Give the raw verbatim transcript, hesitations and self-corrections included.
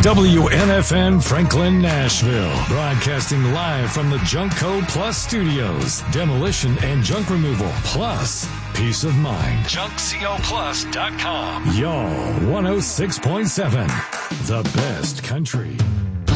W N F N Franklin, Nashville. Broadcasting live from the Junkco Plus Studios. Demolition and junk removal. Plus, peace of mind. junk co plus dot com. Y'all, one oh six point seven. The best country.